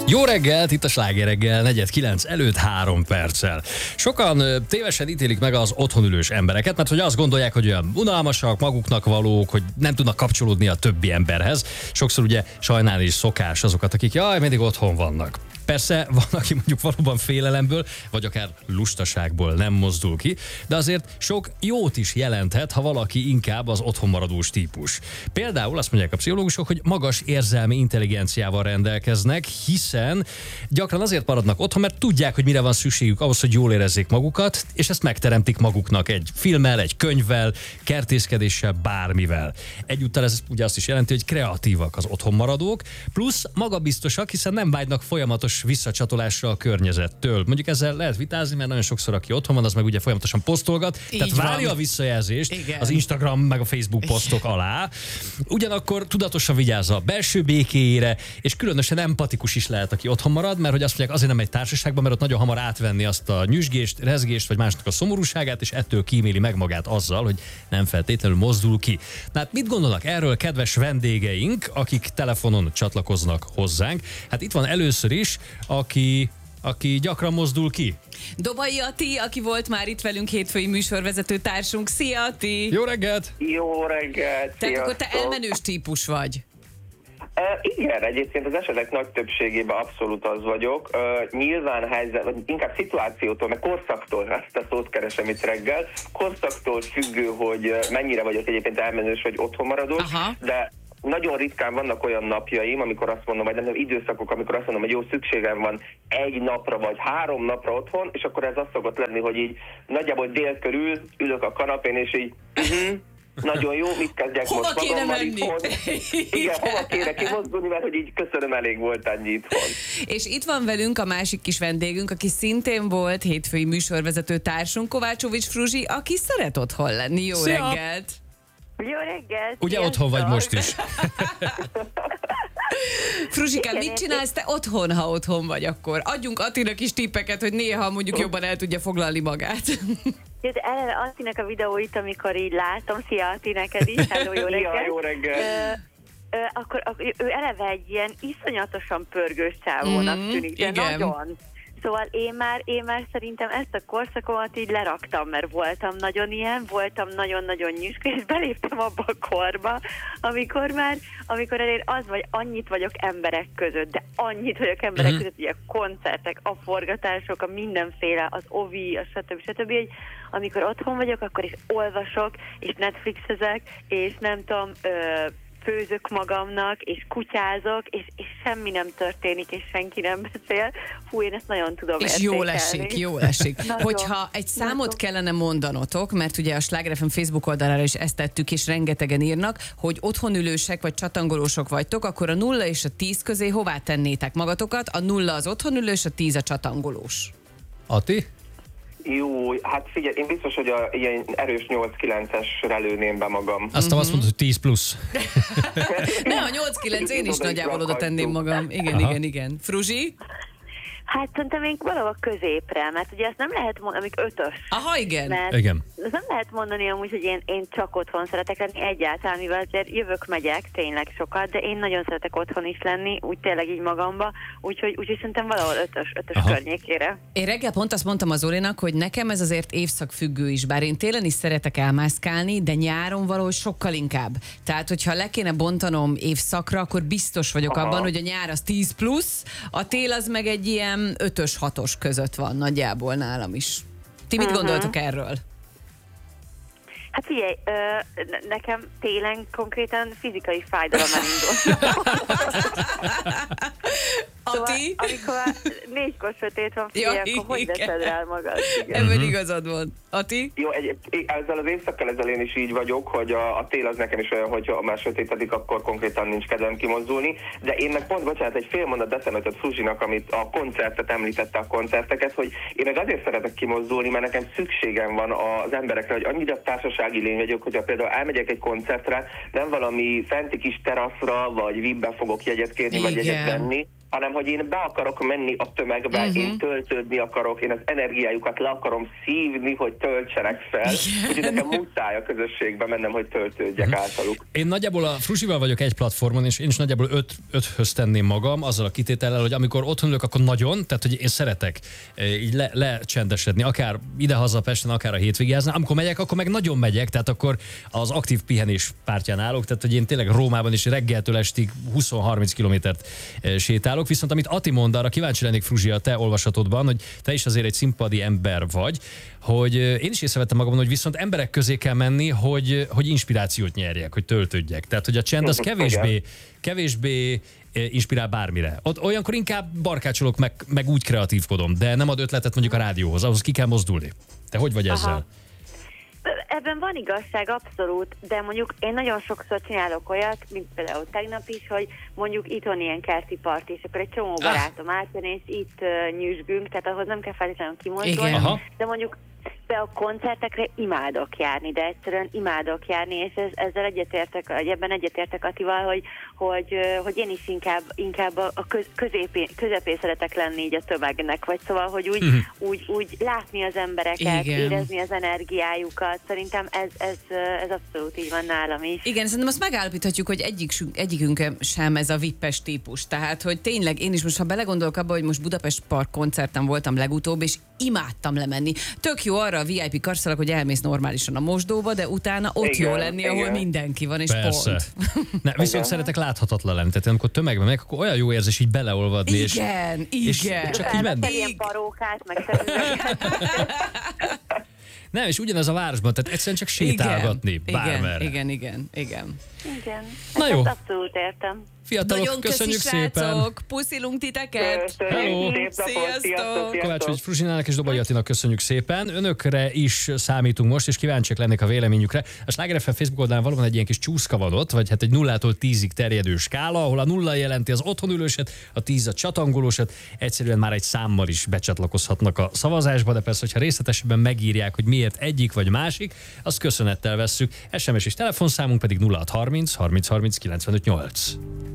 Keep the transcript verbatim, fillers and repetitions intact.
Jó reggelt, itt a Sláger reggel, negyed kilenc előtt három perccel. Sokan ö, tévesen ítélik meg az otthonülős embereket, mert hogy azt gondolják, hogy olyan unalmasak, maguknak valók, hogy nem tudnak kapcsolódni a többi emberhez. Sokszor ugye sajnálni is szokás azokat, akik jaj, mindig otthon vannak. Persze van, aki mondjuk valóban félelemből, vagy akár lustaságból nem mozdul ki, de azért sok jót is jelenthet, ha valaki inkább az otthonmaradós típus. Például azt mondják a pszichológusok, hogy magas érzelmi intelligenciával rendelkeznek, hiszen gyakran azért maradnak otthon, mert tudják, hogy mire van szükségük ahhoz, hogy jól érezzék magukat, és ezt megteremtik maguknak egy filmmel, egy könyvvel, kertészkedéssel, bármivel. Egyúttal ez ugye azt is jelenti, hogy kreatívak az otthonmaradók, plusz magabiztosak, hiszen nem vágynak folyamatos visszacsatolásra a környezettől. Mondjuk ezzel lehet vitázni, mert nagyon sokszor, aki otthon van, az meg ugye folyamatosan posztolgat, így tehát van. Várja a visszajelzést. Igen. Az Instagram meg a Facebook posztok alá. Ugyanakkor tudatosan vigyázza a belső békéjére, és különösen empatikus is lehet, aki otthon marad, mert hogy azt mondják, azért nem egy társaságban, mert ott nagyon hamar átvenni azt a nyüzsgést, rezgést, vagy másnak a szomorúságát, és ettől kíméli meg magát azzal, hogy nem feltétlenül mozdul ki. Na hát mit gondolnak erről kedves vendégeink, akik telefonon csatlakoznak hozzánk? Hát itt van először is, aki, aki gyakran mozdul ki. Dobai Ati, aki volt már itt velünk, hétfői műsorvezető társunk. Szia, Ati! Jó reggelt! Jó reggelt! Tehát akkor te elmenős típus vagy. Uh, igen, egyébként az esetek nagy többségében abszolút az vagyok. Uh, nyilván helyzet, vagy inkább szituációtól, meg korszaktól, ezt a szót keresem itt reggel, korszaktól függő, hogy mennyire vagyok egyébként elmenős vagy otthonmaradós, de nagyon ritkán vannak olyan napjaim, amikor azt mondom, vagy nem, nem időszakok, amikor azt mondom, hogy jó, szükségem van egy napra vagy három napra otthon, és akkor ez azt szokott lenni, hogy így nagyjából dél körül ülök a kanapén, és így uh-huh, nagyon jó, mit kezdjek hova most kéne magammal menni? itthon. Igen, hova kéne kimozdulni, mert hogy így köszönöm, elég volt annyi itthon. És itt van velünk a másik kis vendégünk, aki szintén volt hétfői műsorvezető társunk, Kovácsovics Fruzsi, aki szeret otthon lenni. Jó Szia! reggelt! Jó reggelt! Ugye sziasztok. otthon vagy most is? Fruzsikám, mit csinálsz te otthon, ha otthon vagy akkor? Adjunk Attinak is tippeket, hogy néha mondjuk jobban el tudja foglalni magát. Jó, de eleve Attinak a videóit, amikor így látom, szia Atti, neked is, hello, jó reggelt! Ja, jó reggelt! Ö, ö, akkor ő eleve egy ilyen iszonyatosan pörgős csávónak Mm, tűnik, de igen. nagyon. Szóval én már, én már szerintem ezt a korszakomat így leraktam, mert voltam nagyon ilyen, voltam nagyon-nagyon nyüske, és beléptem abba a korba, amikor már, amikor elég az vagy, annyit vagyok emberek között, de annyit vagyok emberek Mhm. között, ugye a koncertek, a forgatások, a mindenféle, az ovi, a stb. stb. Egy, amikor otthon vagyok, akkor is olvasok, és Netflixezek, és nem tudom, ö, főzök magamnak, és kutyázok, és, és semmi nem történik, és senki nem beszél. Fú, én ezt nagyon tudom És értékelni. jól esik, jól esik. Nagyon, Hogyha egy számot nagyon. kellene mondanotok, mert ugye a Sláger ef em Facebook oldalára is ezt tettük, és rengetegen írnak, hogy otthonülősek vagy csatangolósok vagytok, akkor a nulla és a tíz közé hová tennétek magatokat? A nulla az otthonülős, a tíz a csatangolós. Ati? Jó, hát figyelj, én biztos, hogy a ilyen erős nyolc-kilencesre lőném be magam. Aztán azt mondod, hogy tíz plusz. Ne, a nyolc kilenc én is Oda is nagyjából oda tenném rakhatjuk. magam. Igen, Aha. igen, igen. Fruzsi? Hát szerintem én valahol középre, mert ugye ezt nem lehet mondani, amik ötös. Aha, igen. Mert Igen. ezt nem lehet mondani amúgy, hogy én, én csak otthon szeretek lenni egyáltalán, mivel azért jövök, megyek tényleg sokat, de én nagyon szeretek otthon is lenni, úgy tényleg így magamba, úgyhogy, úgyhogy szerintem valahol ötös, ötös Aha. környékére. Én reggel pont azt mondtam az Zolinak, hogy nekem ez azért évszakfüggő is, bár én télen is szeretek elmászkálni, de nyáron valahogy sokkal inkább. Tehát, hogyha le kéne bontanom évszakra, akkor biztos vagyok Aha. abban, hogy a nyár az tíz plusz, a tél az meg egy ilyen ötös hatos között van nagyjából nálam is. Ti mit Mhm. gondoltok erről? Hát figyelj, ö, ne- nekem télen konkrétan fizikai fájdalom elindul. Ati? amikor már négykor sötét van, figyelj, Ja, akkor hogy igen. veszed rá magad? Igen. Ebben igazad van. Ati? Jó, egy, ezzel az évszakkal ezzel én is így vagyok, hogy a, a tél az nekem is olyan, hogy ha már sötétedik, akkor konkrétan nincs kedvem kimozdulni, de én meg pont, bocsánat, egy fél mondat eszembe jutott Fruzsinak, amit a koncertet említette, a koncerteket, hogy én meg azért szeretek kimozdulni, mert nekem szükségem van az emberekre, hogy annyira társasági lény vagyok, hogyha például elmegyek egy koncertre, nem valami fenti kis teraszra, vagy vé i pben fogok jegyet kérni, vagy Igen. jegyet venni, hanem hogy én be akarok menni a tömegbe, uh-huh. én töltődni akarok, én az energiájukat le akarom szívni, hogy töltsenek fel, úgyhogy nekem muszáj a közösségbe mennem, hogy töltődjek uh-huh. általuk. Én nagyjából a Fruzsival vagyok egy platformon, és én is nagyjából öt, öthöz tenném magam, azzal a kitétellel, hogy amikor otthon ülök, akkor nagyon, tehát hogy én szeretek így le, lecsendesedni, akár idehaza Pesten, akár a hétvégézni. Amikor megyek, akkor meg nagyon megyek, tehát akkor az aktív pihenés pártján állok, tehát hogy én tényleg Rómában is reggeltől estig húsz-harminc kilométert sétálok, viszont amit Ati mond, arra kíváncsi lennék, Fruzsi, a te olvasatodban, hogy te is azért egy színpadi ember vagy, hogy én is észrevettem magamon, hogy viszont emberek közé kell menni, hogy, hogy inspirációt nyerjek, hogy töltődjek. Tehát, hogy a csend az kevésbé, kevésbé inspirál bármire. Ott olyankor inkább barkácsolok, meg, meg úgy kreatívkodom, de nem ad ötletet mondjuk a rádióhoz, ahhoz ki kell mozdulni. Te hogy vagy ezzel? Aha. Ebben van igazság, abszolút, de mondjuk én nagyon sokszor csinálok olyat, mint például tegnap is, hogy mondjuk itthon ilyen kerti parti, és akkor egy csomó barátom ah. átjön, és itt uh, nyüzsgünk, tehát ahhoz nem kell feltétlenül kimozdulni, de mondjuk de a koncertekre imádok járni, de egyszerűen imádok járni, és ez, ezzel egyetértek, ebben egyetértek Attival, hogy, hogy, hogy én is inkább, inkább a köz, középén, közepén szeretek lenni így a tömegnek, vagy szóval, hogy úgy, mm. úgy, úgy látni az embereket, igen. érezni az energiájukat. Szerintem ez, ez, ez abszolút így van nálam is. Igen, szerintem azt megállapíthatjuk, hogy egyik, egyikünk sem ez a vippes típus. Tehát, hogy tényleg én is most, ha belegondolok abba, hogy most Budapest Park koncerten voltam legutóbb, és imádtam lemenni. Tök jó arra a vé i pé karszalag, hogy elmész normálisan a mosdóba, de utána ott igen, jó lenni, igen. ahol mindenki van, és persze. pont. Ne, viszont igen. szeretek láthatatlan lenni, tehát amikor tömegben meg, akkor olyan jó érzés így beleolvadni. Igen, és, igen. És csak így menni. Ilyen parókát, meg Nem, és ugyanez a városban, tehát egyszerűen csak sétálgatni igen, bármerre. Igen, igen, igen. Igen, na jó. Abszolút értem. Fiatalok, nagyon köszönjük köszi, szépen. Srácok, puszilunk titeket. Hello. Sziasztok. Kovács Fruzsinának és Dobai Attinak köszönjük szépen. Önökre is számítunk most, és kíváncsiak lennék a véleményükre. A Sláger ef em Facebook oldalán valóban egy ilyen kis csúszka van ott, vagy hát egy nullától tízig terjedő skála, ahol a nulla jelenti az otthonülőset, a tíz a csatangolósat. Egyszerűen már egy számmal is becsatlakozhatnak a szavazásba, de persze, hogyha részletesebben megírják, hogy miért egyik vagy másik, azt köszönettel vesszük. es em es és telefonszámunk pedig nulla hat harminc harminc harminc kilencvenöt nyolc.